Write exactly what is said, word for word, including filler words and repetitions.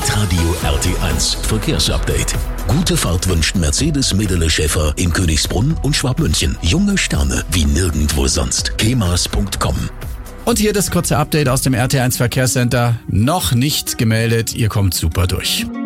Hitradio R T eins Verkehrsupdate. Gute Fahrt wünscht Mercedes Medele Schäfer in Königsbrunn und Schwabmünchen. Junge Sterne wie nirgendwo sonst. kemas punkt com. Und hier das kurze Update aus dem R T eins Verkehrscenter. Noch nicht gemeldet, ihr kommt super durch.